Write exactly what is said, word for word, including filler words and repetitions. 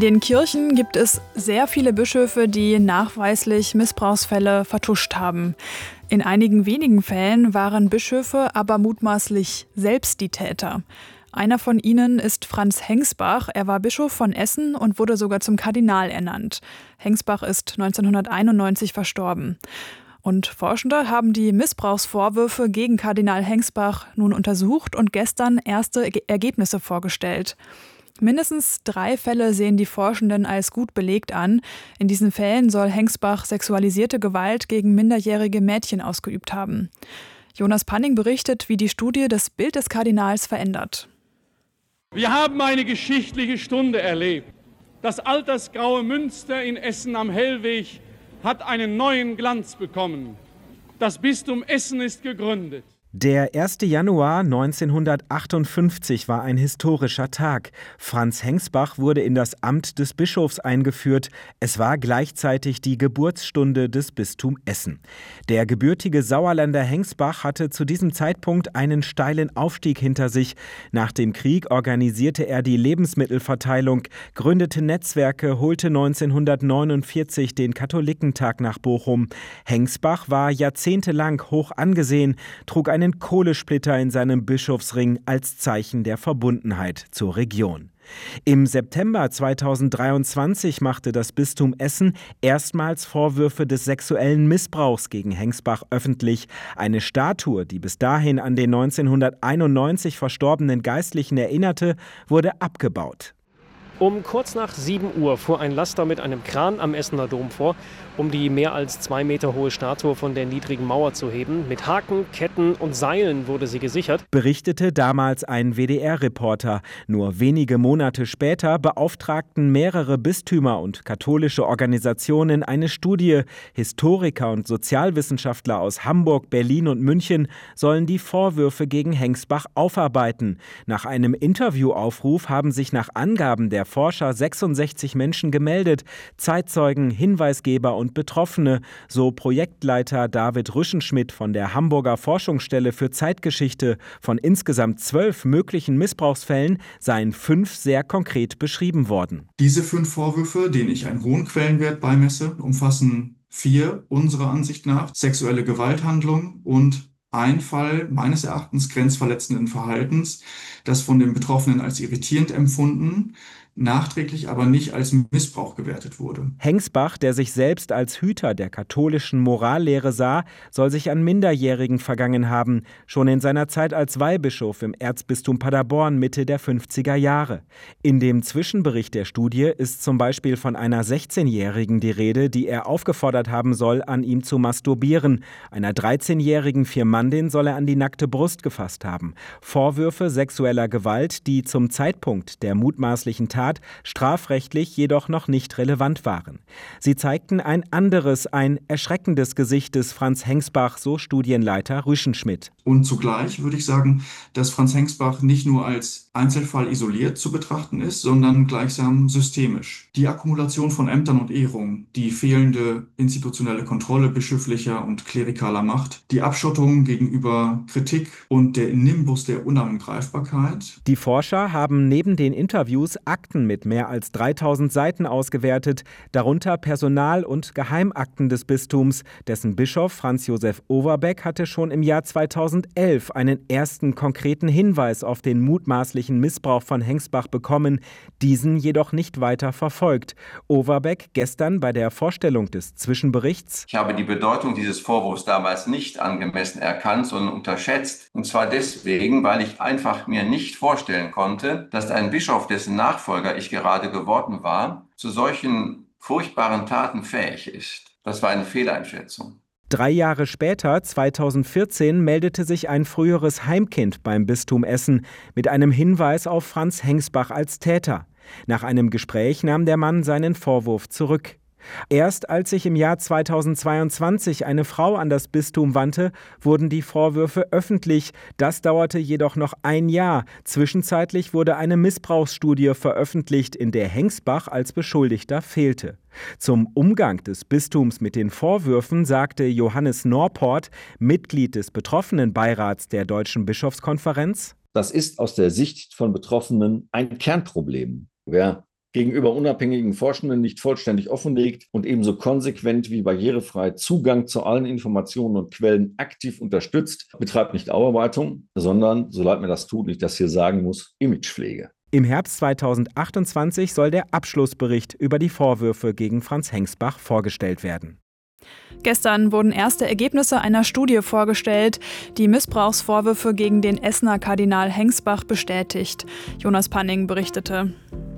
den Kirchen gibt es sehr viele Bischöfe, die nachweislich Missbrauchsfälle vertuscht haben. In einigen wenigen Fällen waren Bischöfe aber mutmaßlich selbst die Täter. Einer von ihnen ist Franz Hengsbach. Er war Bischof von Essen und wurde sogar zum Kardinal ernannt. Hengsbach ist neunzehnhunderteinundneunzig verstorben. Und Forschende haben die Missbrauchsvorwürfe gegen Kardinal Hengsbach nun untersucht und gestern erste Ergebnisse vorgestellt. Mindestens drei Fälle sehen die Forschenden als gut belegt an. In diesen Fällen soll Hengsbach sexualisierte Gewalt gegen minderjährige Mädchen ausgeübt haben. Jonas Panning berichtet, wie die Studie das Bild des Kardinals verändert. Wir haben eine geschichtliche Stunde erlebt. Das altersgraue Münster in Essen am Hellweg hat einen neuen Glanz bekommen. Das Bistum Essen ist gegründet. Der erste Januar neunzehnhundertachtundfünfzig war ein historischer Tag. Franz Hengsbach wurde in das Amt des Bischofs eingeführt. Es war gleichzeitig die Geburtsstunde des Bistums Essen. Der gebürtige Sauerländer Hengsbach hatte zu diesem Zeitpunkt einen steilen Aufstieg hinter sich. Nach dem Krieg organisierte er die Lebensmittelverteilung, gründete Netzwerke, holte neunzehnhundertneunundvierzig den Katholikentag nach Bochum. Hengsbach war jahrzehntelang hoch angesehen, trug einen einen Kohlesplitter in seinem Bischofsring als Zeichen der Verbundenheit zur Region. Im September zweitausenddreiundzwanzig machte das Bistum Essen erstmals Vorwürfe des sexuellen Missbrauchs gegen Hengsbach öffentlich. Eine Statue, die bis dahin an den neunzehnhunderteinundneunzig verstorbenen Geistlichen erinnerte, wurde abgebaut. Um kurz nach sieben Uhr fuhr ein Laster mit einem Kran am Essener Dom vor, um die mehr als zwei Meter hohe Statue von der niedrigen Mauer zu heben. Mit Haken, Ketten und Seilen wurde sie gesichert, berichtete damals ein W D R-Reporter. Nur wenige Monate später beauftragten mehrere Bistümer und katholische Organisationen eine Studie. Historiker und Sozialwissenschaftler aus Hamburg, Berlin und München sollen die Vorwürfe gegen Hengsbach aufarbeiten. Nach einem Interviewaufruf haben sich nach Angaben der Forscher sechsundsechzig Menschen gemeldet, Zeitzeugen, Hinweisgeber und Betroffene, so Projektleiter David Rüschenschmidt von der Hamburger Forschungsstelle für Zeitgeschichte. Von insgesamt zwölf möglichen Missbrauchsfällen seien fünf sehr konkret beschrieben worden. Diese fünf Vorwürfe, denen ich einen hohen Quellenwert beimesse, umfassen vier unserer Ansicht nach sexuelle Gewalthandlungen und ein Fall meines Erachtens grenzverletzenden Verhaltens, das von den Betroffenen als irritierend empfunden, nachträglich aber nicht als Missbrauch gewertet wurde. Hengsbach, der sich selbst als Hüter der katholischen Morallehre sah, soll sich an Minderjährigen vergangen haben, schon in seiner Zeit als Weihbischof im Erzbistum Paderborn Mitte der fünfziger Jahre. In dem Zwischenbericht der Studie ist zum Beispiel von einer sechzehnjährigen die Rede, die er aufgefordert haben soll, an ihm zu masturbieren. Einer dreizehnjährigen Firmandin soll er an die nackte Brust gefasst haben. Vorwürfe sexueller Gewalt, die zum Zeitpunkt der mutmaßlichen Tat strafrechtlich jedoch noch nicht relevant waren. Sie zeigten ein anderes, ein erschreckendes Gesicht des Franz Hengsbach, so Studienleiter Rüschenschmidt. Und zugleich würde ich sagen, dass Franz Hengsbach nicht nur als Einzelfall isoliert zu betrachten ist, sondern gleichsam systemisch. Die Akkumulation von Ämtern und Ehrungen, die fehlende institutionelle Kontrolle bischöflicher und klerikaler Macht, die Abschottung gegenüber Kritik und der Nimbus der Unangreifbarkeit. Die Forscher haben neben den Interviews Akten mit mehr als dreitausend Seiten ausgewertet, darunter Personal- und Geheimakten des Bistums. Dessen Bischof Franz Josef Overbeck hatte schon im Jahr zweitausendelf einen ersten konkreten Hinweis auf den mutmaßlichen Missbrauch von Hengsbach bekommen, diesen jedoch nicht weiter verfolgt. Overbeck gestern bei der Vorstellung des Zwischenberichts: Ich habe die Bedeutung dieses Vorwurfs damals nicht angemessen erkannt, sondern unterschätzt. Und zwar deswegen, weil ich einfach mir nicht vorstellen konnte, dass ein Bischof, dessen Nachfolger ich gerade geworden war, zu solchen furchtbaren Taten fähig ist. Das war eine Fehleinschätzung. Drei Jahre später, zweitausendvierzehn, meldete sich ein früheres Heimkind beim Bistum Essen mit einem Hinweis auf Franz Hengsbach als Täter. Nach einem Gespräch nahm der Mann seinen Vorwurf zurück. Erst als sich im Jahr zweitausendzweiundzwanzig eine Frau an das Bistum wandte, wurden die Vorwürfe öffentlich. Das dauerte jedoch noch ein Jahr. Zwischenzeitlich wurde eine Missbrauchsstudie veröffentlicht, in der Hengsbach als Beschuldigter fehlte. Zum Umgang des Bistums mit den Vorwürfen sagte Johannes Norport, Mitglied des betroffenen Beirats der Deutschen Bischofskonferenz: Das ist aus der Sicht von Betroffenen ein Kernproblem. Wer gegenüber unabhängigen Forschenden nicht vollständig offenlegt und ebenso konsequent wie barrierefrei Zugang zu allen Informationen und Quellen aktiv unterstützt, betreibt nicht Aufarbeitung, sondern, so leid mir das tut, nicht das hier sagen muss, Imagepflege. Im Herbst zweitausendachtundzwanzig soll der Abschlussbericht über die Vorwürfe gegen Franz Hengsbach vorgestellt werden. Gestern wurden erste Ergebnisse einer Studie vorgestellt, die Missbrauchsvorwürfe gegen den Essener Kardinal Hengsbach bestätigt. Jonas Panning berichtete.